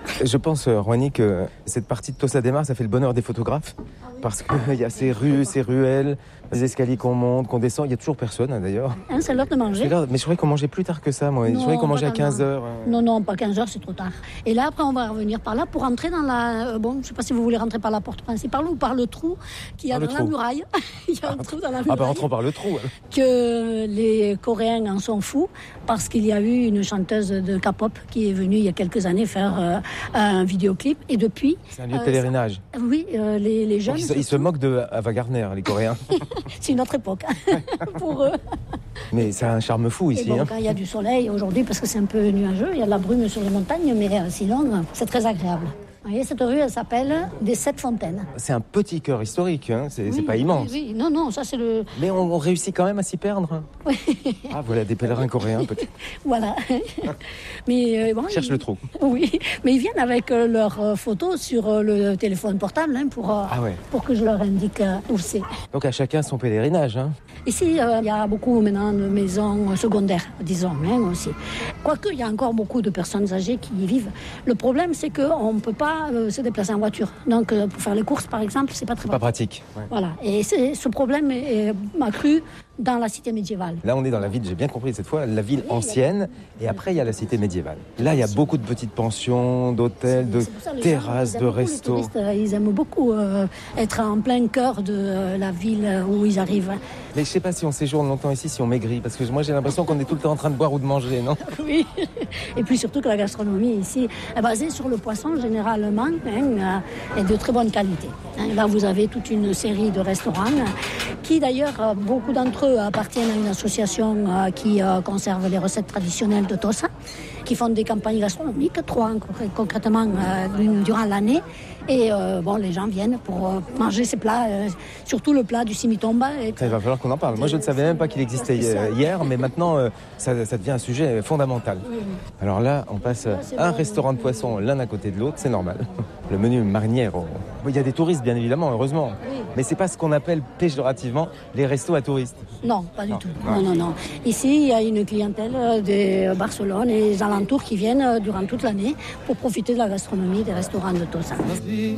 Je pense, Rouani, que cette partie de Tossa de Mar, ça fait le bonheur des photographes. Parce qu'il y a ces rues, ces ruelles, les escaliers qu'on monte, qu'on descend. Il n'y a toujours personne, d'ailleurs. C'est l'heure de manger. Mais je croyais qu'on mangeait plus tard que ça, moi. Je croyais qu'on mangeait à 15h. Non, pas 15h, c'est trop tard. Et là, après, on va revenir par là pour rentrer dans la... je ne sais pas si vous voulez rentrer par la porte principale ou par le trou qu'il y a dans la muraille. Il y a un trou dans la muraille. Rentrons par le trou. Que les Coréens en sont fous parce qu'il y a eu une chanteuse de K-pop qui est venue il y a quelques années faire un vidéoclip. Et depuis... C'est un lieu de pèlerinage. Oui, les jeunes... Ils se moquent de Ava Gardner, les Coréens. C'est une autre époque pour eux. Mais c'est un charme fou ici. Quand il y a du soleil aujourd'hui, parce que c'est un peu nuageux, il y a de la brume sur les montagnes, mais sinon, c'est très agréable. Vous voyez, cette rue, elle s'appelle des 7 Fontaines. C'est un petit cœur historique, c'est pas immense. Oui, non, ça c'est le... Mais on réussit quand même à s'y perdre. Oui. Ah, voilà, des pèlerins coréens, peut-être. Voilà. Mais cherche le trou. Oui, mais ils viennent avec leurs photos sur le téléphone portable pour que je leur indique où c'est. Donc à chacun son pèlerinage. Ici, il y a beaucoup maintenant de maisons secondaires, disons, aussi. Quoique, il y a encore beaucoup de personnes âgées qui y vivent. Le problème, c'est qu'on ne peut pas se déplacer en voiture. Donc, pour faire les courses, par exemple, c'est pas très pratique. Ouais. Voilà. Et ce problème est accru dans la cité médiévale. Là, on est dans la ville, j'ai bien compris cette fois, la ville ancienne. Et après, il y a la cité médiévale. Là, il y a beaucoup de petites pensions, d'hôtels, de terrasses, de restos. Les touristes, ils aiment beaucoup être en plein cœur de la ville où ils arrivent. Mais je ne sais pas si on séjourne longtemps ici, si on maigrit. Parce que moi, j'ai l'impression qu'on est tout le temps en train de boire ou de manger, non? Oui. Et puis surtout que la gastronomie ici est basée sur le poisson, généralement, et de très bonne qualité. Là, vous avez toute une série de restaurants qui, d'ailleurs, beaucoup d'entre eux appartiennent à une association qui conserve les recettes traditionnelles de Tossa, qui font des campagnes gastronomiques, 3 concrètement durant l'année. Et les gens viennent pour manger ces plats, surtout le plat du simitomba. Ça, il va falloir qu'on en parle. Moi, je ne savais même pas qu'il existait hier, mais maintenant, ça devient un sujet fondamental. Oui. Alors là, on passe un restaurant de poisson l'un à côté de l'autre, c'est normal. Le menu marinière. Il y a des touristes, bien évidemment, heureusement. Oui. Mais c'est pas ce qu'on appelle péjorativement les restos à touristes. Non, pas du tout. Non. Ici, il y a une clientèle de Barcelone et des alentours qui viennent durant toute l'année pour profiter de la gastronomie des restaurants de Tossa.